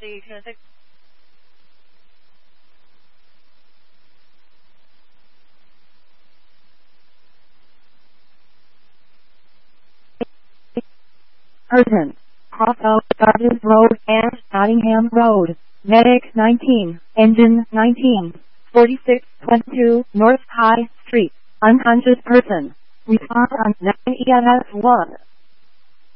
emergency. Person. Cross out Gardens Road and Nottingham Road. Medic 19. Engine 19. 4622 North High Street. Unconscious person. Respond on 9 EMS 1.